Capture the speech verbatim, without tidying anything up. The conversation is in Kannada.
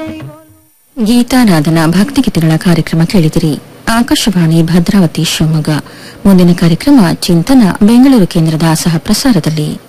ಗೀತಾರಾಧನಾ ಭಕ್ತಿಗೀತೆಗಳ ಕಾರ್ಯಕ್ರಮ ಕೇಳಿದಿರಿ. ಆಕಾಶವಾಣಿ ಭದ್ರಾವತಿ ಶಿವಮೊಗ್ಗ. ಮುಂದಿನ ಕಾರ್ಯಕ್ರಮ ಚಿಂತನ ಬೆಂಗಳೂರು ಕೇಂದ್ರದ ಸಹ ಪ್ರಸಾರದಲ್ಲಿ.